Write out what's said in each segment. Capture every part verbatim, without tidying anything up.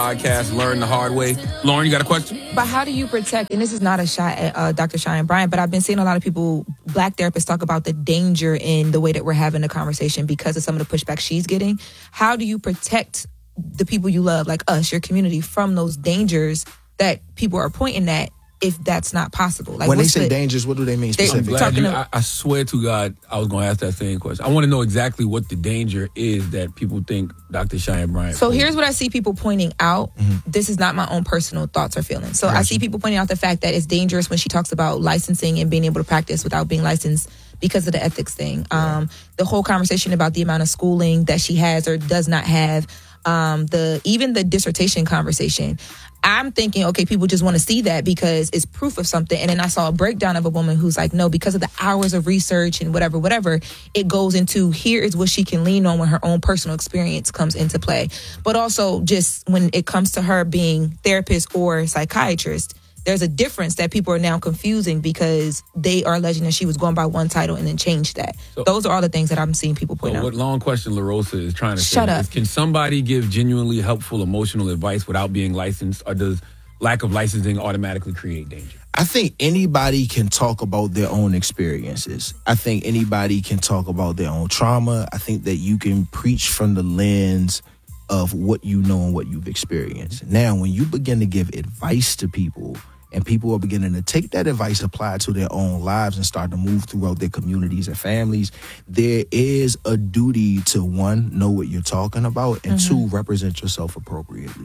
Podcast, Learn the Hard Way. Lauren, you got a question? But how do you protect, and this is not a shot at uh, Doctor Cheyenne Bryant, but I've been seeing a lot of people, black therapists, talk about the danger in the way that we're having the conversation because of some of the pushback she's getting. How do you protect the people you love, like us, your community, from those dangers that people are pointing at if that's not possible? Like, when they say the, dangers, what do they mean I'm specifically? glad you, about, I, I swear to God, I was going to ask that same question. I want to know exactly what the danger is that people think Doctor Cheyenne Bryant. So played. here's what I see people pointing out. Mm-hmm. This is not my own personal thoughts or feelings. So I, I see people pointing out the fact that it's dangerous when she talks about licensing and being able to practice without being licensed because of the ethics thing. Yeah. Um, the whole conversation about the amount of schooling that she has or does not have. Um, the even the dissertation conversation. I'm thinking, okay, people just want to see that because it's proof of something. And then I saw a breakdown of a woman who's like, no, because of the hours of research and whatever, whatever, it goes into here is what she can lean on when her own personal experience comes into play. But also just when it comes to her being therapist or psychiatrist, there's a difference that people are now confusing because they are alleging that she was going by one title and then changed that. So, those are all the things that I'm seeing people point so out. What long question La Rosa is trying to Shut say up. is, can somebody give genuinely helpful emotional advice without being licensed, or does lack of licensing automatically create danger? I think anybody can talk about their own experiences. I think anybody can talk about their own trauma. I think that you can preach from the lens of what you know and what you've experienced. Now, when you begin to give advice to people, and people are beginning to take that advice, apply it to their own lives, and start to move throughout their communities and families, there is a duty to, one, know what you're talking about, and mm-hmm. two, represent yourself appropriately.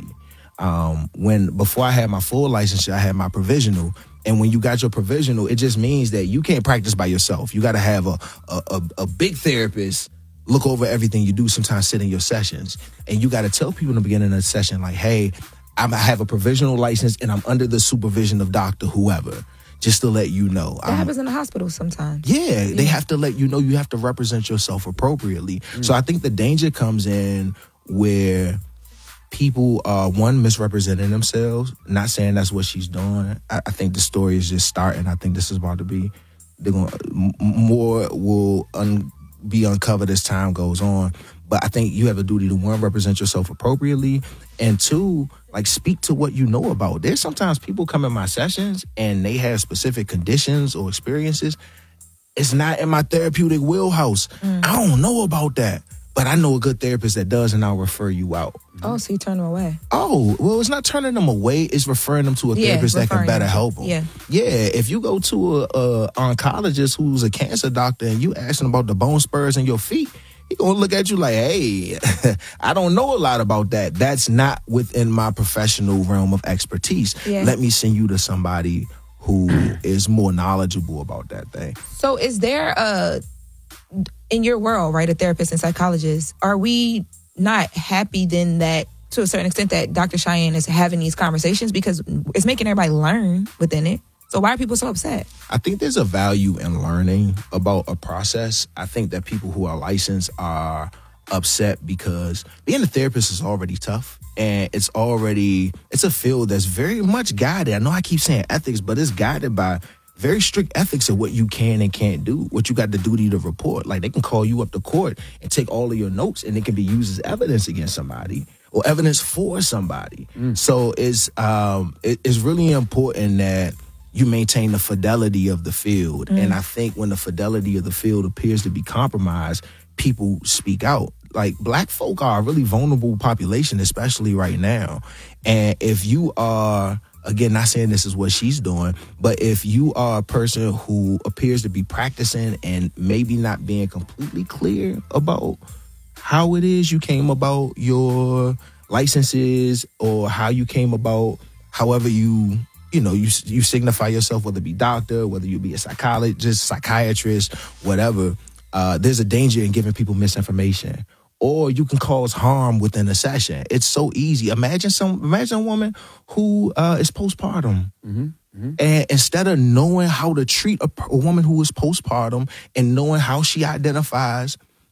Um, when before I had my full licensure, I had my provisional. And when you got your provisional, it just means that you can't practice by yourself. You got to have a, a, a, a big therapist look over everything you do, sometimes sit in your sessions. And you got to tell people in the beginning of the session, like, hey, I have a provisional license and I'm under the supervision of Doctor whoever, just to let you know. That um, happens in the hospital sometimes. Yeah, yeah, they have to let you know you have to represent yourself appropriately. Mm. So I think the danger comes in where people are, one, misrepresenting themselves. Not saying that's what she's doing. I, I think the story is just starting. I think this is about to be, they're going more will un, be uncovered as time goes on. But I think you have a duty to, one, represent yourself appropriately, and two, like, speak to what you know about. There's sometimes people come in my sessions and they have specific conditions or experiences. It's not in my therapeutic wheelhouse. Mm. I don't know about that. But I know a good therapist that does, and I'll refer you out. Oh, so you turn them away? Oh, well, it's not turning them away. It's referring them to a yeah, therapist that can better them. help them. Yeah. Yeah, if you go to a, a oncologist who's a cancer doctor and you ask him about the bone spurs in your feet, he gonna look at you like, hey, I don't know a lot about that. That's not within my professional realm of expertise. Yeah. Let me send you to somebody who is more knowledgeable about that thing. So is there a, in your world, right, a therapist and psychologist, are we not happy then that, to a certain extent, that Doctor Cheyenne is having these conversations because it's making everybody learn within it? So why are people so upset? I think there's a value in learning about a process. I think that people who are licensed are upset because being a therapist is already tough. And it's already, it's a field that's very much guided. I know I keep saying ethics, but it's guided by very strict ethics of what you can and can't do, what you got the duty to report. Like, they can call you up to court and take all of your notes, and it can be used as evidence against somebody or evidence for somebody. Mm. So it's um, it, it's really important that you maintain the fidelity of the field. Mm. And I think when the fidelity of the field appears to be compromised, people speak out. Like, black folk are a really vulnerable population, especially right now. And if you are, again, not saying this is what she's doing, but if you are a person who appears to be practicing and maybe not being completely clear about how it is you came about your licenses or how you came about however you, you know, you you signify yourself, whether it be doctor, whether you be a psychologist, psychiatrist, whatever, uh, there's a danger in giving people misinformation. Or you can cause harm within a session. It's so easy. Imagine some. Imagine a woman who uh, is postpartum, mm-hmm, mm-hmm. and instead of knowing how to treat a, a woman who is postpartum and knowing how she identifies,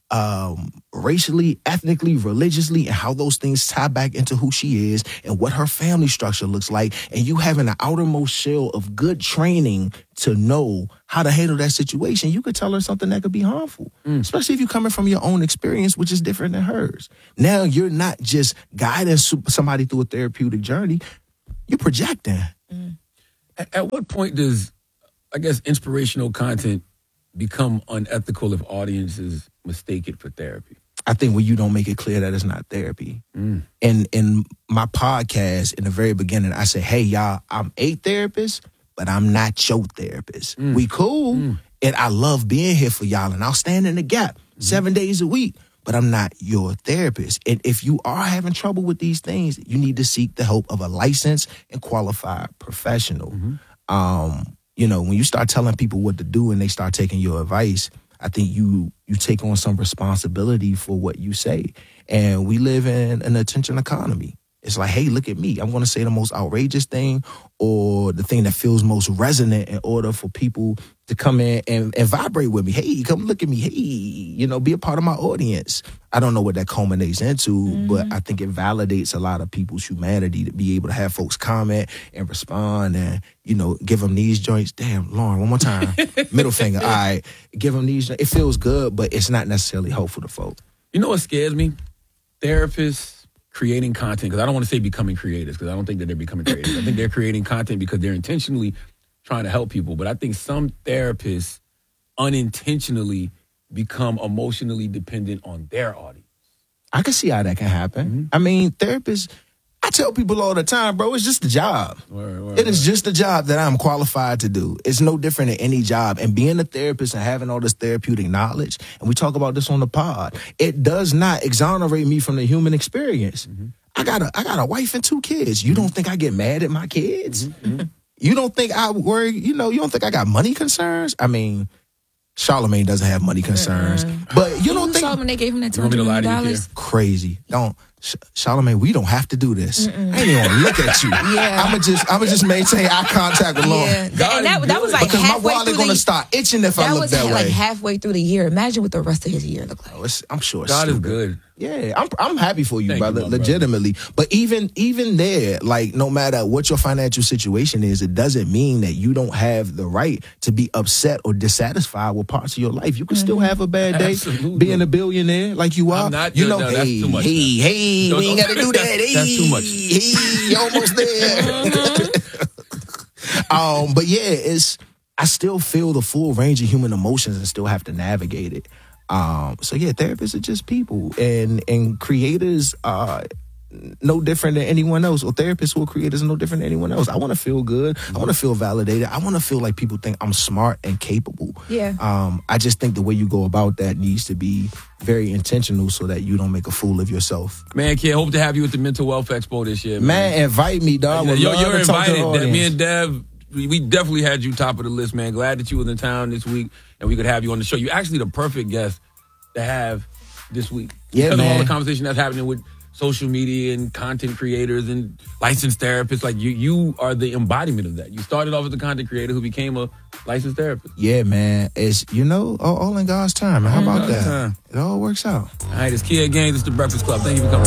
um, racially, ethnically, religiously, and how those things tie back into who she is and what her family structure looks like, and you having an outermost shell of good training to know how to handle that situation, you could tell her something that could be harmful, mm. especially if you're coming from your own experience, which is different than hers. Now you're not just guiding somebody through a therapeutic journey, you're projecting. Mm. At, at what point does, I guess, inspirational content become unethical if audiences mistake it for therapy? I think when you don't make it clear that it's not therapy. Mm. And in my podcast, in the very beginning, I said, hey, y'all, I'm a therapist, but I'm not your therapist. Mm. We cool, mm. and I love being here for y'all, and I'll stand in the gap mm. seven days a week, but I'm not your therapist. And if you are having trouble with these things, you need to seek the help of a licensed and qualified professional. Mm-hmm. Um, you know, when you start telling people what to do and they start taking your advice, I think you you take on some responsibility for what you say. And we live in an attention economy. It's like, hey, look at me. I'm going to say the most outrageous thing or the thing that feels most resonant in order for people to come in and, and vibrate with me. Hey, come look at me. Hey, you know, be a part of my audience. I don't know what that culminates into, mm-hmm. but I think it validates a lot of people's humanity to be able to have folks comment and respond and, you know, give them these joints. Damn, Lauren, one more time. Middle finger. All right. Give them these joints. It feels good, but it's not necessarily helpful to folks. You know what scares me? Therapists creating content, because I don't want to say becoming creators, because I don't think that they're becoming creators. I think they're creating content because they're intentionally trying to help people. But I think some therapists unintentionally become emotionally dependent on their audience. I can see how that can happen. Mm-hmm. I mean, therapists, I tell people all the time, bro, it's just a job. Word, word, it is word. just a job that I'm qualified to do. It's no different than any job. And being a therapist and having all this therapeutic knowledge, and we talk about this on the pod, it does not exonerate me from the human experience. Mm-hmm. I got a I got a wife and two kids. You don't think I get mad at my kids? Mm-hmm. You don't think I worry, you know, you don't think I got money concerns? I mean, Charlamagne doesn't have money concerns. Mm-hmm. But you don't think Charlamagne, they gave him that two hundred million dollars? Crazy. Don't Charlamagne, we don't have to do this. Mm-mm. I ain't even gonna look at you. Yeah. I'ma just I'ma just maintain eye contact with Lauren. Yeah. God, and that, that was like because halfway my wallet through gonna the, start itching if I look that way. That was like halfway through the year. Imagine what the rest of his year looked like. Oh, it's, I'm sure it's God stupid. is good. Yeah, I'm I'm happy for you, Thank brother, you, my legitimately. brother. But even even there, like no matter what your financial situation is, it doesn't mean that you don't have the right to be upset or dissatisfied with parts of your life. You can mm-hmm. still have a bad day Absolutely. being a billionaire like you are. I'm not, you know, no, hey, that's too much, hey, man. hey, No, we ain't no. gotta do that. Hey, That's too much. Hey, almost there. um, but yeah, it's I still feel the full range of human emotions and still have to navigate it. Um, so yeah, therapists are just people, and and creators are no different than anyone else, or therapists who are creators are no different than anyone else. I want to feel good. I want to feel validated. I want to feel like people think I'm smart and capable. Yeah. Um, I just think the way you go about that needs to be very intentional so that you don't make a fool of yourself. Man, kid, hope to have you at the Mental Wealth Expo this year, man. Man, invite me, dog. Yo, Love you're to talk to the invited. That me audience. and Dev, we, we definitely had you top of the list, man. Glad that you was in town this week and we could have you on the show. You're actually the perfect guest to have this week. Yeah, because man. of all the conversation that's happening with social media and content creators and licensed therapists. Like you, you are the embodiment of that. You started off as a content creator who became a licensed therapist. Yeah, man. It's, you know, all, all in God's time. Man. How All in about God's that? time. It all works out. All right, it's Kid Gaines. It's the Breakfast Club. Thank you for coming.